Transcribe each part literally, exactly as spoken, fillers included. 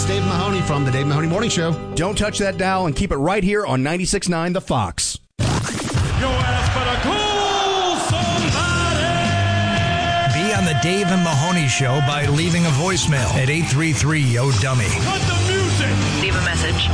Dave Mahoney from the Dave Mahoney Morning Show. Don't touch that dial and keep it right here on ninety-six point nine The Fox. Yo ass better call somebody. Be on the Dave and Mahoney Show by leaving a voicemail at eight three three, yo dummy. Cut the music. Leave a message.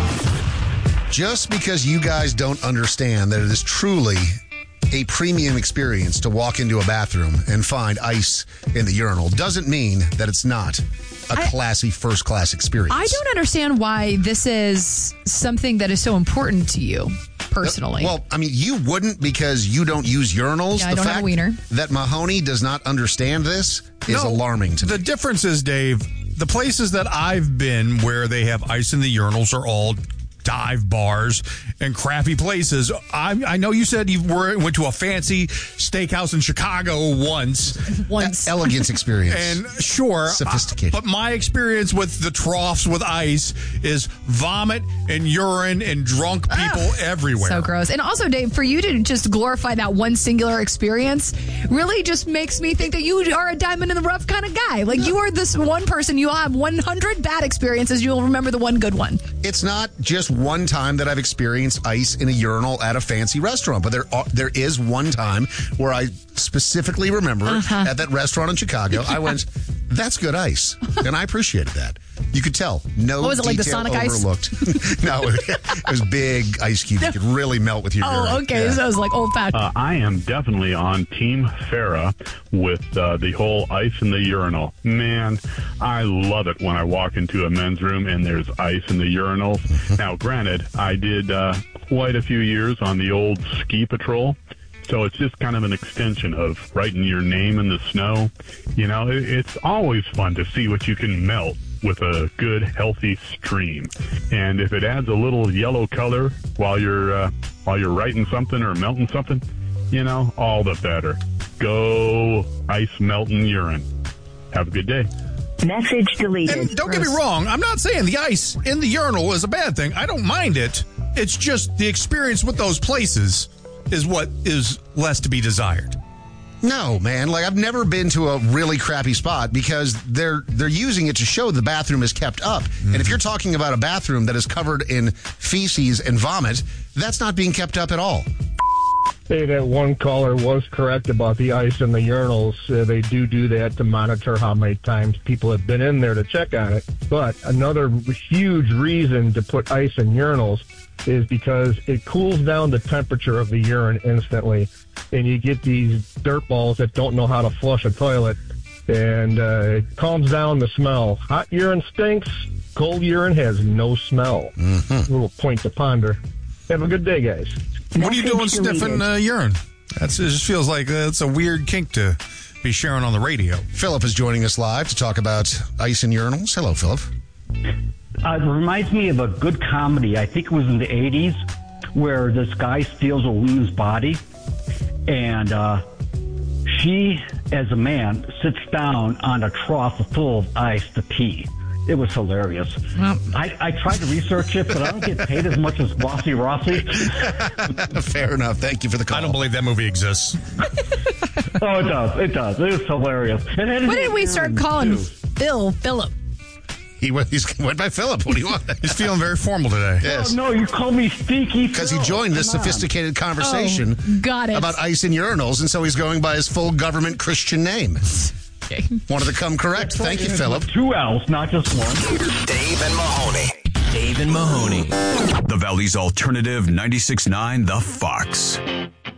Just because you guys don't understand that it is truly a premium experience to walk into a bathroom and find ice in the urinal doesn't mean that it's not a I, classy first-class experience. I don't understand why this is something that is so important to you personally. Well, I mean, you wouldn't because you don't use urinals. Yeah, I the don't fact have a wiener. That Mahoney does not understand this is No, alarming to me. The difference is, Dave, the places that I've been where they have ice in the urinals are all dive bars and crappy places. I, I know you said you were, went to a fancy steakhouse in Chicago once. Once. Elegance experience. And sure, Sophisticated. I, but my experience with the troughs with ice is vomit and urine and drunk people everywhere. So gross. And also, Dave, for you to just glorify that one singular experience really just makes me think that you are a diamond in the rough kind of guy. Like, you are this one person, you'll have one hundred bad experiences, you'll remember the one good one. It's not just one time that I've experienced ice in a urinal at a fancy restaurant, but there are, there is one time where I specifically remember Uh-huh. at that restaurant in Chicago, I went, that's good ice. And I appreciated that. You could tell. No What was it, like the detail Sonic ice? overlooked. No, it was big ice cubes. You could really melt with your urine. Oh, okay. Yeah. So it was like old fashioned. Uh, I am definitely on Team Farrah with uh, the whole ice in the urinal. Man, I love it when I walk into a men's room and there's ice in the urinals. Now, granted, I did uh, quite a few years on the old ski patrol. So it's just kind of an extension of writing your name in the snow. You know, it, it's always fun to see what you can melt with a good, healthy stream. And if it adds a little yellow color while you're uh, while you're writing something or melting something, you know, all the better. Go ice melting urine. Have a good day. Message deleted. And don't get me wrong, I'm not saying the ice in the urinal is a bad thing. I don't mind it. It's just the experience with those places is what is less to be desired. No, man. Like, I've never been to a really crappy spot because they're they're using it to show the bathroom is kept up. Mm-hmm. And if you're talking about a bathroom that is covered in feces and vomit, that's not being kept up at all. Hey, that one caller was correct about the ice in the urinals. Uh, they do do that to monitor how many times people have been in there to check on it. But another huge reason to put ice in urinals is because it cools down the temperature of the urine instantly. And you get these dirt balls that don't know how to flush a toilet. And uh, it calms down the smell. Hot urine stinks. Cold urine has no smell. Mm-hmm. A little point to ponder. Have a good day, guys. What are you doing sniffing uh, urine? That's, it just feels like uh, it's a weird kink to be sharing on the radio. Philip is joining us live to talk about ice in urinals. Hello, Philip. Uh, it reminds me of a good comedy. I think it was in the eighties where this guy steals a woman's body and uh, she, as a man, sits down on a trough full of ice to pee. It was hilarious. Well, I, I tried to research it, but I don't get paid as much as Bossy Rossi. Fair enough. Thank you for the call. I don't believe that movie exists. Oh, it does. It does. It was hilarious. And then When did we start calling too. Phil Philip? He went, he's went by Philip. What do you want? He's feeling very formal today. Yes. Oh, no, you call me Stinky Because he Phil. joined this Come on. sophisticated conversation Oh, got it. about ice in urinals, and so he's going by his full government Christian name. Okay. Wanted to come correct. Thank you, Philip. Two L's, not just one. Dave and Mahoney. Dave and Mahoney. The Valley's alternative ninety-six point nine The Fox.